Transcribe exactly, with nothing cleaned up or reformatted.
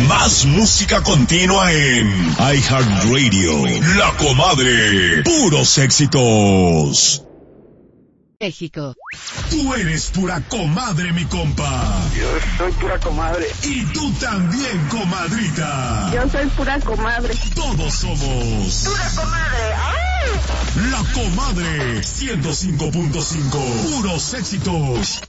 Más música continua en iHeartRadio. La Comadre. Puros éxitos. México. Tú eres pura comadre, mi compa. Yo soy pura comadre. Y tú también, comadrita. Yo soy pura comadre. Todos somos Pura comadre. ¡Ay! La Comadre. ciento cinco punto cinco. Puros éxitos.